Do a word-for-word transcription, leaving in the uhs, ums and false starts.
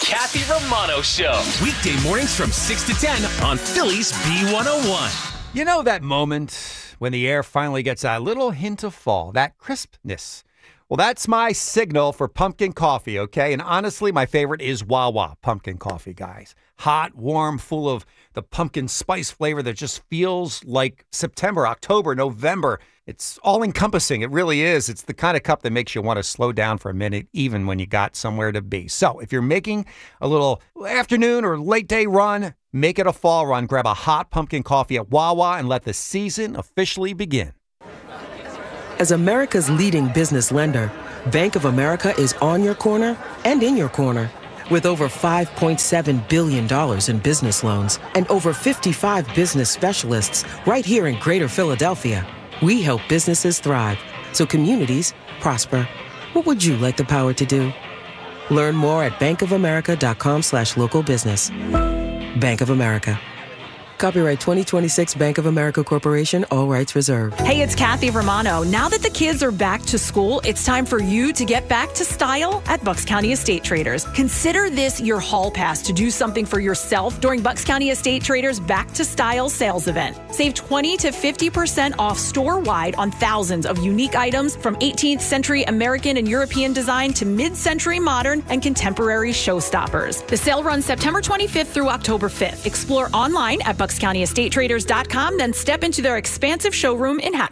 Kathy Romano Show. Weekday mornings from six to ten on Phillies B one oh one. You know that moment when the air finally gets a little hint of fall, that crispness. Well, that's my signal for pumpkin coffee, okay? And honestly, my favorite is Wawa pumpkin coffee, guys. Hot, warm, full of the pumpkin spice flavor that just feels like September, October, November. It's all-encompassing. It really is. It's the kind of cup that makes you want to slow down for a minute, even when you got somewhere to be. So if you're making a little afternoon or late day run, make it a fall run. Grab a hot pumpkin coffee at Wawa and let the season officially begin. As America's leading business lender, Bank of America is on your corner and in your corner. With over five point seven billion dollars in business loans and over fifty-five business specialists right here in Greater Philadelphia, we help businesses thrive so communities prosper. What would you like the power to do? Learn more at bankofamerica.com slash local business. Bank of America. Copyright twenty twenty-six Bank of America Corporation, all rights reserved. Hey, it's Kathy Romano. Now that the kids are back to school, it's time for you to get back to style at Bucks County Estate Traders. Consider this your hall pass to do something for yourself during Bucks County Estate Traders Back to Style sales event. Save twenty to fifty percent off store-wide on thousands of unique items from eighteenth century American and European design to mid-century modern and contemporary showstoppers. The sale runs September twenty-fifth through October fifth. Explore online at bucks county estate traders dot com, then step into their expansive showroom in Hatfield.